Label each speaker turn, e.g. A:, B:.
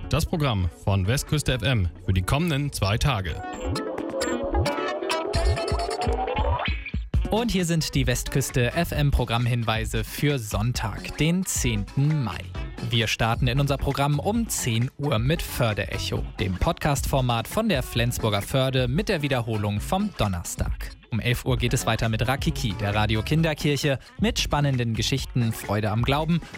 A: Das Programm von Westküste FM für die kommenden 2 Tage.
B: Und hier sind die Westküste FM Programmhinweise für Sonntag, den 10. Mai. Wir starten in unser Programm um 10 Uhr mit Förde-Echo, dem Podcast-Format von der Flensburger Förde mit der Wiederholung vom Donnerstag. Um 11 Uhr geht es weiter mit Rakiki, der Radio-Kinderkirche, mit spannenden Geschichten, Freude am Glauben